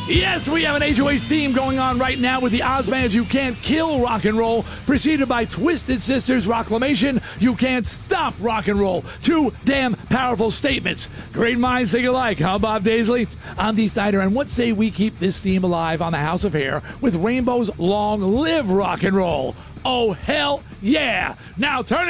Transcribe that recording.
Yes, we have an HOH theme going on right now with the Ozmans You Can't Kill Rock and Roll, preceded by Twisted Sisters Rocklamation You Can't Stop Rock and Roll. Two damn powerful statements. Great minds think alike, huh, Bob Daisley? I'm Dee Snider, and what say we keep this theme alive on the House of Hair with Rainbow's Long Live Rock and Roll? Oh, hell yeah! Now turn it